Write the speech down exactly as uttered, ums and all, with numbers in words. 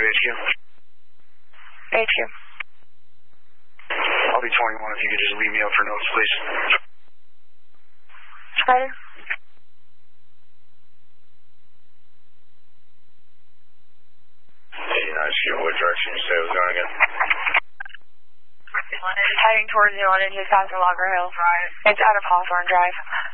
H Q. H Q. I'll be twenty-one if you could just leave me up for notes, please. Spider. eighty-nine, excuse me, what direction you say it was going again? Heading towards New London, just past the Logger Hill. It's out of Hawthorne Drive.